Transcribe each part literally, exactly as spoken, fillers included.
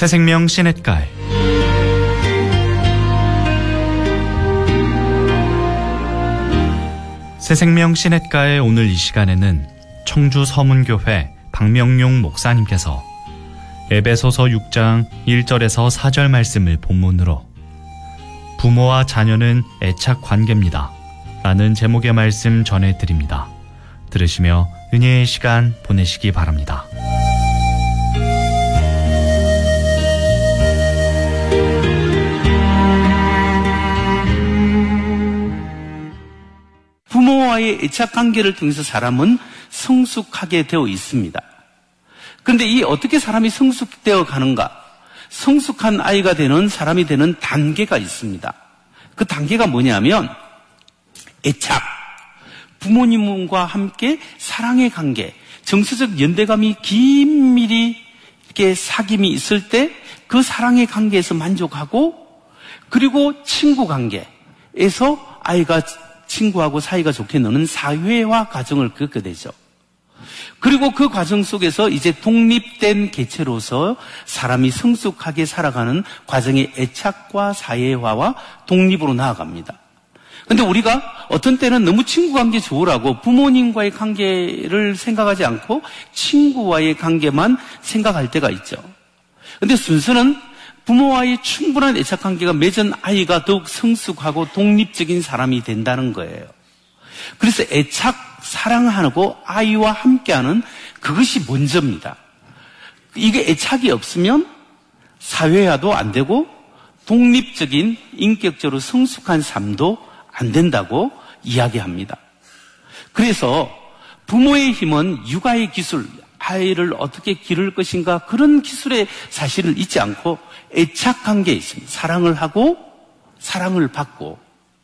새생명 시냇가에 새생명 시냇가에 오늘 이 시간에는 청주 서문교회 박명용 목사님께서 에베소서 육 장 일 절에서 사 절 말씀을 본문으로 부모와 자녀는 애착 관계입니다 라는 제목의 말씀 전해드립니다. 들으시며 은혜의 시간 보내시기 바랍니다. 부모와의 애착관계를 통해서 사람은 성숙하게 되어 있습니다. 그런데 이 어떻게 사람이 성숙되어 가는가? 성숙한 아이가 되는 사람이 되는 단계가 있습니다. 그 단계가 뭐냐면 애착, 부모님과 함께 사랑의 관계, 정서적 연대감이 긴밀히 이렇게 사귐이 있을 때 그 사랑의 관계에서 만족하고, 그리고 친구 관계에서 아이가 친구하고 사이가 좋게 노는 사회화 과정을 겪게 되죠. 그리고 그 과정 속에서 이제 독립된 개체로서 사람이 성숙하게 살아가는 과정의 애착과 사회화와 독립으로 나아갑니다. 근데 우리가 어떤 때는 너무 친구 관계 좋으라고 부모님과의 관계를 생각하지 않고 친구와의 관계만 생각할 때가 있죠. 근데 순서는 부모와의 충분한 애착 관계가 맺은 아이가 더욱 성숙하고 독립적인 사람이 된다는 거예요. 그래서 애착, 사랑하고 아이와 함께하는 그것이 먼저입니다. 이게 애착이 없으면 사회화도 안 되고 독립적인 인격적으로 성숙한 삶도 안 된다고 이야기합니다. 그래서 부모의 힘은 육아의 기술, 아이를 어떻게 기를 것인가 그런 기술의 사실을 잊지 않고 애착 관계에 있습니다. 사랑을 하고 사랑을 받고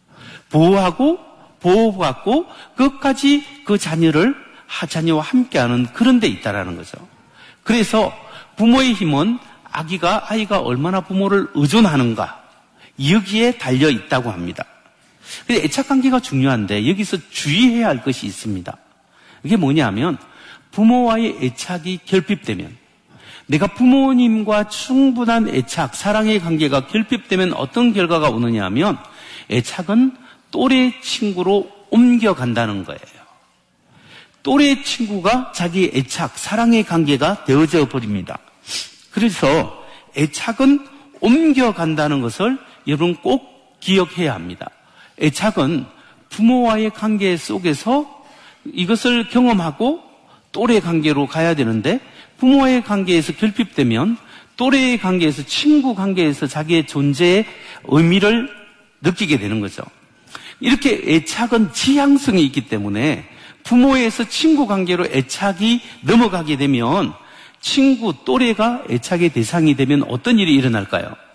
보호하고 보호받고 끝까지 그 자녀를 자녀와 함께하는 그런 데 있다라는 거죠. 그래서 부모의 힘은 아기가 아이가 얼마나 부모를 의존하는가 여기에 달려 있다고 합니다. 근데 애착 관계가 중요한데 여기서 주의해야 할 것이 있습니다. 이게 뭐냐면 부모와의 애착이 결핍되면, 내가 부모님과 충분한 애착, 사랑의 관계가 결핍되면 어떤 결과가 오느냐 하면 애착은 또래 친구로 옮겨간다는 거예요. 또래 친구가 자기의 애착, 사랑의 관계가 되어져 버립니다. 그래서 애착은 옮겨간다는 것을 여러분 꼭 기억해야 합니다. 애착은 부모와의 관계 속에서 이것을 경험하고 또래 관계로 가야 되는데 부모와의 관계에서 결핍되면 또래의 관계에서 친구 관계에서 자기의 존재의 의미를 느끼게 되는 거죠. 이렇게 애착은 지향성이 있기 때문에 부모에서 친구 관계로 애착이 넘어가게 되면 친구 또래가 애착의 대상이 되면 어떤 일이 일어날까요?